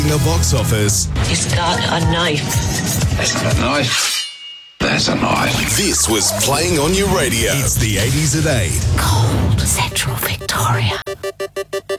The box office. He's got a knife. That's not a knife. That's a knife. This was playing on your radio. It's the 80s at 8. Cold Central Victoria.